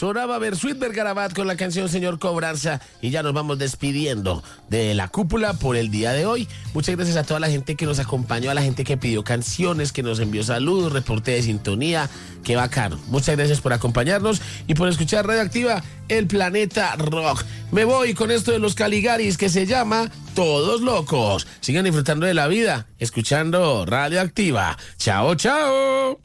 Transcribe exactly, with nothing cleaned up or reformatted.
Sonaba Bersuit Vergarabat con la canción Señor Cobranza y ya nos vamos despidiendo de la cúpula por el día de hoy. Muchas gracias a toda la gente que nos acompañó, a la gente que pidió canciones, que nos envió saludos, reporte de sintonía. Qué bacano. Muchas gracias por acompañarnos y por escuchar Radioactiva, el planeta rock. Me voy con esto de los Caligaris que se llama Todos Locos. Sigan disfrutando de la vida, escuchando Radioactiva. Chao, chao.